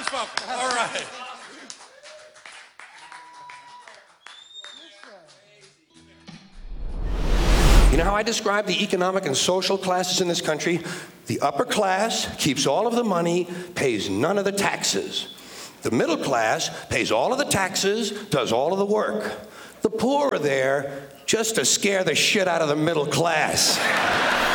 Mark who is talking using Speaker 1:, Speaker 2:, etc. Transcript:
Speaker 1: townsfolk. All right.
Speaker 2: You know how I describe the economic and social classes in this country? The upper class keeps all of the money, pays none of the taxes. The middle class pays all of the taxes, does all of the work. The poor are there just to scare the shit out of the middle class.